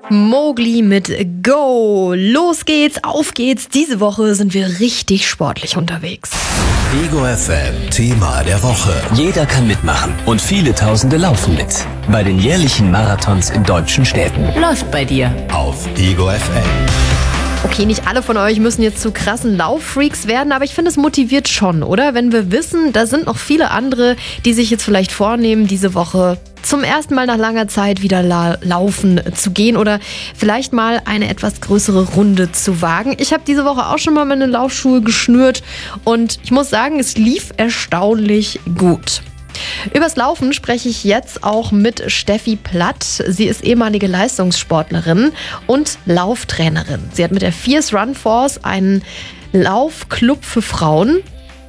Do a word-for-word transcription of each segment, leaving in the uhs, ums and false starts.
Mowgli mit Go. Los geht's, auf geht's. Diese Woche sind wir richtig sportlich unterwegs. Ego F M, Thema der Woche. Jeder kann mitmachen und viele Tausende laufen mit. Bei den jährlichen Marathons in deutschen Städten. Läuft bei dir. Auf Ego F M. Okay, nicht alle von euch müssen jetzt zu krassen Lauffreaks werden, aber ich finde, es motiviert schon, oder? Wenn wir wissen, da sind noch viele andere, die sich jetzt vielleicht vornehmen, diese Woche zum ersten Mal nach langer Zeit wieder la- laufen zu gehen oder vielleicht mal eine etwas größere Runde zu wagen. Ich habe diese Woche auch schon mal meine Laufschuhe geschnürt und ich muss sagen, es lief erstaunlich gut. Übers Laufen spreche ich jetzt auch mit Steffi Platt. Sie ist ehemalige Leistungssportlerin und Lauftrainerin. Sie hat mit der Fierce Run Force einen Laufclub für Frauen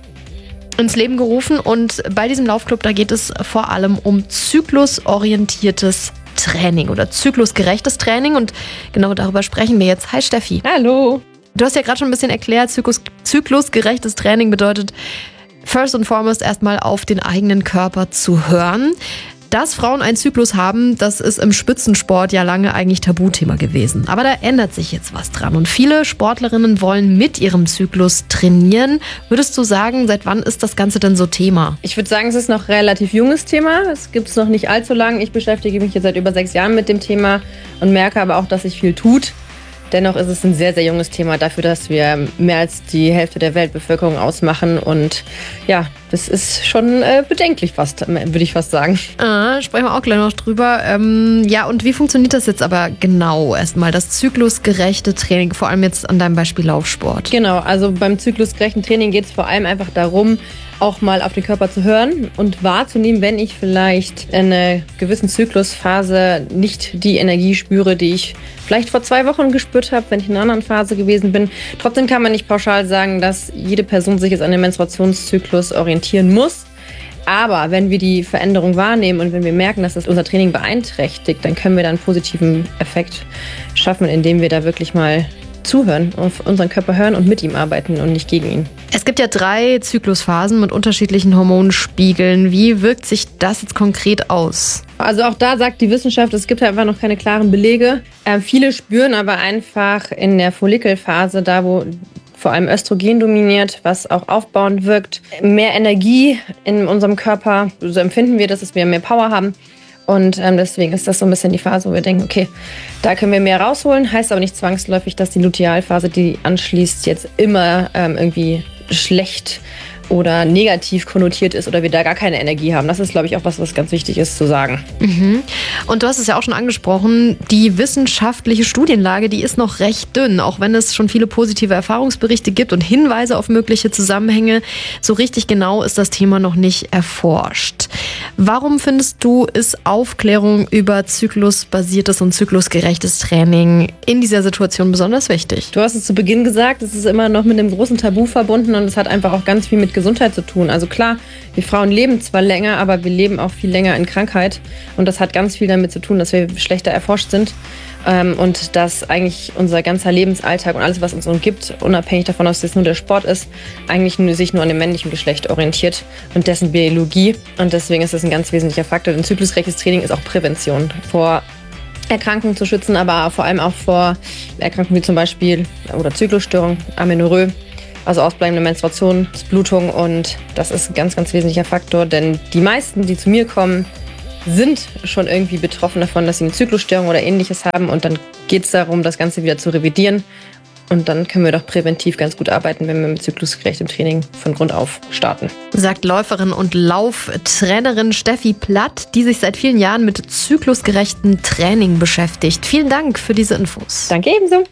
ins Leben gerufen und bei diesem Laufclub, da geht es vor allem um zyklusorientiertes Training oder zyklusgerechtes Training und genau darüber sprechen wir jetzt. Hi Steffi. Hallo. Du hast ja gerade schon ein bisschen erklärt, Zyklus, zyklusgerechtes Training bedeutet first and foremost erstmal auf den eigenen Körper zu hören. Dass Frauen einen Zyklus haben, das ist im Spitzensport ja lange eigentlich Tabuthema gewesen. Aber da ändert sich jetzt was dran und viele Sportlerinnen wollen mit ihrem Zyklus trainieren. Würdest du sagen, seit wann ist das Ganze denn so Thema? Ich würde sagen, es ist noch ein relativ junges Thema. Es gibt es noch nicht allzu lang. Ich beschäftige mich jetzt seit über sechs Jahren mit dem Thema und merke aber auch, dass sich viel tut. Dennoch ist es ein sehr, sehr junges Thema dafür, dass wir mehr als die Hälfte der Weltbevölkerung ausmachen. Und ja, das ist schon äh, bedenklich fast, würde ich fast sagen. Ah, sprechen wir auch gleich noch drüber. Ähm, ja, und wie funktioniert das jetzt aber genau erstmal, das zyklusgerechte Training, vor allem jetzt an deinem Beispiel Laufsport? Genau, also beim zyklusgerechten Training geht es vor allem einfach darum, auch mal auf den Körper zu hören und wahrzunehmen, wenn ich vielleicht in einer gewissen Zyklusphase nicht die Energie spüre, die ich vielleicht vor zwei Wochen gespürt habe, wenn ich in einer anderen Phase gewesen bin. Trotzdem kann man nicht pauschal sagen, dass jede Person sich jetzt an dem Menstruationszyklus orientieren muss. Aber wenn wir die Veränderung wahrnehmen und wenn wir merken, dass das unser Training beeinträchtigt, dann können wir da einen positiven Effekt schaffen, indem wir da wirklich mal zuhören, auf unseren Körper hören und mit ihm arbeiten und nicht gegen ihn. Es gibt ja drei Zyklusphasen mit unterschiedlichen Hormonspiegeln. Wie wirkt sich das jetzt konkret aus? Also auch da sagt die Wissenschaft, es gibt einfach noch keine klaren Belege. Äh, viele spüren aber einfach in der Follikelphase, da wo vor allem Östrogen dominiert, was auch aufbauend wirkt, mehr Energie in unserem Körper. So empfinden wir das, dass wir mehr Power haben. Und ähm, deswegen ist das so ein bisschen die Phase, wo wir denken, okay, da können wir mehr rausholen. Heißt aber nicht zwangsläufig, dass die Lutealphase, die anschließt, jetzt immer ähm, irgendwie schlecht oder negativ konnotiert ist oder wir da gar keine Energie haben. Das ist, glaube ich, auch was, was ganz wichtig ist zu sagen. Mhm. Und du hast es ja auch schon angesprochen, die wissenschaftliche Studienlage, die ist noch recht dünn, auch wenn es schon viele positive Erfahrungsberichte gibt und Hinweise auf mögliche Zusammenhänge. So richtig genau ist das Thema noch nicht erforscht. Warum findest du, ist Aufklärung über zyklusbasiertes und zyklusgerechtes Training in dieser Situation besonders wichtig? Du hast es zu Beginn gesagt, es ist immer noch mit einem großen Tabu verbunden und es hat einfach auch ganz viel mit Gesundheit zu tun. Also klar, wir Frauen leben zwar länger, aber wir leben auch viel länger in Krankheit und das hat ganz viel damit zu tun, dass wir schlechter erforscht sind ähm, und dass eigentlich unser ganzer Lebensalltag und alles, was uns umgibt, unabhängig davon, ob es jetzt nur der Sport ist, eigentlich nur, sich nur an dem männlichen Geschlecht orientiert und dessen Biologie und deswegen ist das ein ganz wesentlicher Faktor. Denn zyklusgerechtes Training ist auch Prävention vor Erkrankungen zu schützen, aber vor allem auch vor Erkrankungen wie zum Beispiel oder Zyklusstörung, Amenorrhoe, also ausbleibende Menstruationsblutung und das ist ein ganz, ganz wesentlicher Faktor, denn die meisten, die zu mir kommen, sind schon irgendwie betroffen davon, dass sie eine Zyklusstörung oder Ähnliches haben und dann geht es darum, das Ganze wieder zu revidieren und dann können wir doch präventiv ganz gut arbeiten, wenn wir mit zyklusgerechtem Training von Grund auf starten. Sagt Läuferin und Lauftrainerin Steffi Platt, die sich seit vielen Jahren mit zyklusgerechtem Training beschäftigt. Vielen Dank für diese Infos. Danke ebenso.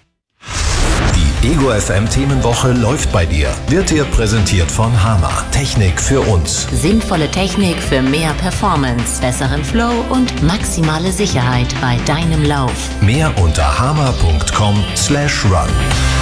Die Ego F M Themenwoche läuft bei dir. Wird dir präsentiert von Hama. Technik für uns. Sinnvolle Technik für mehr Performance, besseren Flow und maximale Sicherheit bei deinem Lauf. Mehr unter hama punkt com slash run.